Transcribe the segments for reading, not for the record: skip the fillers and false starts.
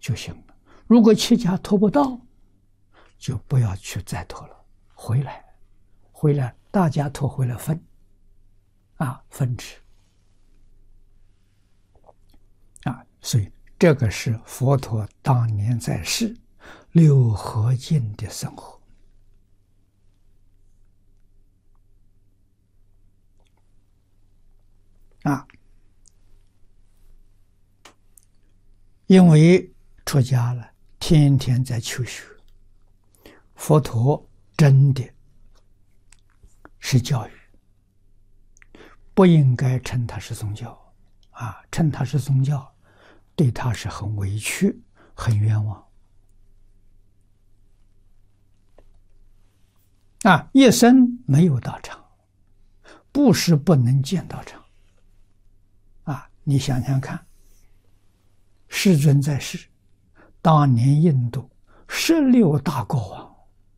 就行了。如果七家托不到，就不要去再托了，回来大家托回来分，分吃。所以这个是佛陀当年在世六合敬的生活。因为出家了，天天在求学，佛陀真的是教育，不应该称它是宗教称它是宗教，对他是很委屈，很冤枉一生没有道场，不是不能见道场你想想看，世尊在世，当年印度16大国王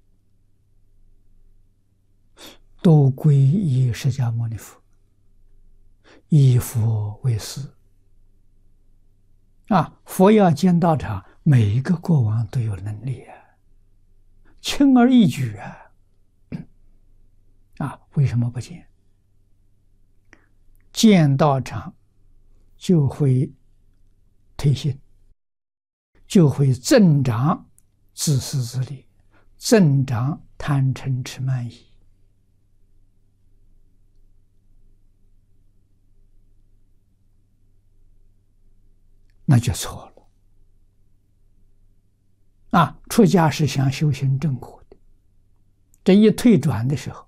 都皈依释迦牟尼佛，以佛为师佛要建道场，每一个国王都有能力轻而易举为什么不建？建道场就会推行，就会增长自私自利，增长贪嗔痴慢疑。那就错了出家是想修行正果的，这一退转的时候，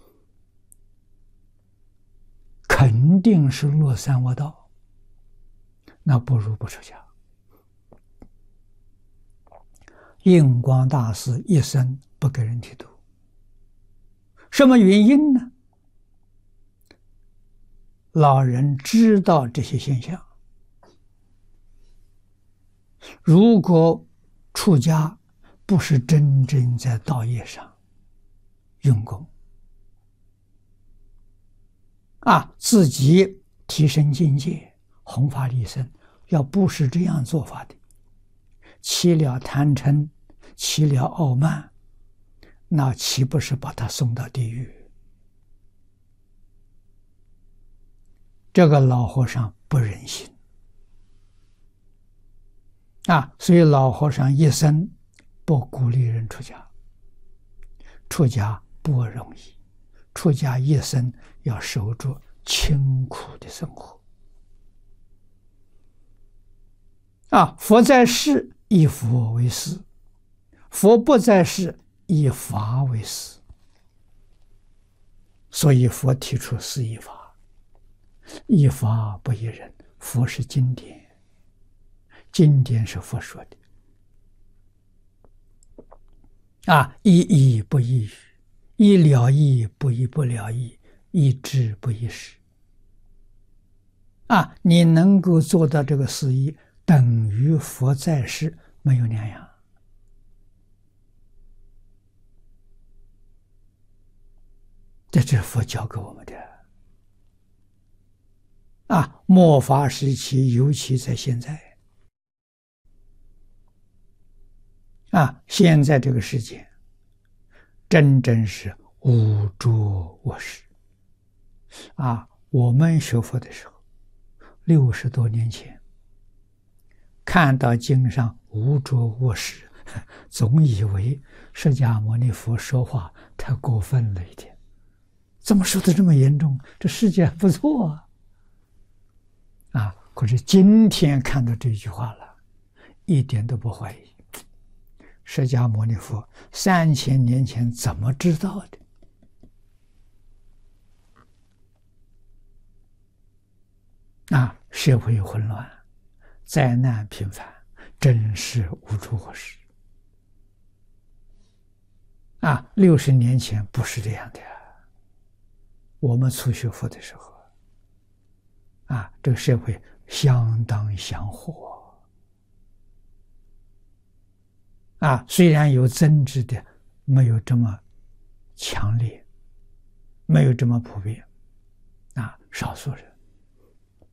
肯定是落三恶道，那不如不出家。印光大师一生不给人剃度，什么原因呢？老人知道这些现象，如果出家不是真正在道业上用功自己提升境界，弘法利生，要不是这样做法的，起了贪嗔，起了傲慢，那岂不是把他送到地狱？这个老和尚不忍心所以老和尚一生不鼓励人出家。出家不容易，出家一生要守住清苦的生活佛在世以佛为师，佛不在世以法为师，所以佛提出四依法，依法不依人。佛是经典，经典是佛说的依义不依语，依了义不依不了义，依智不依识你能够做到这个四依，等于佛在世没有两样这是佛教给我们的末法时期，尤其在现在现在这个世界真正是无着卧室我们学佛的时候60多年前看到经上无着卧室，总以为释迦牟尼佛说话太过分了一点，怎么说的这么严重？这世界还不错可是今天看到这句话了，一点都不怀疑释迦牟尼佛3000年前怎么知道的社会混乱，灾难频繁，真是无助卧室60年前不是这样的我们初学佛的时候这个社会相当祥和虽然有增值的，没有这么强烈，没有这么普遍少数人